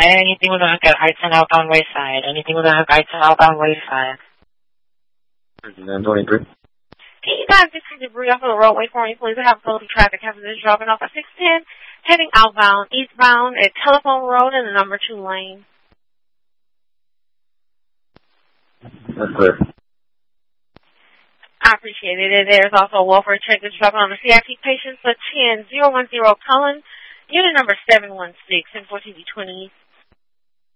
Anything with a I-10 outbound wayside. Anything with a I-10 outbound wayside. 23. Can you guys get some debris off of the roadway for me, please? I have loading traffic hazardous dropping off at 610, heading outbound, eastbound at Telephone Road in the number 2 lane. That's clear. I appreciate it. There's also a welfare check that's dropping on the CIT patient for 10010 Cullen, unit number 716 in 1420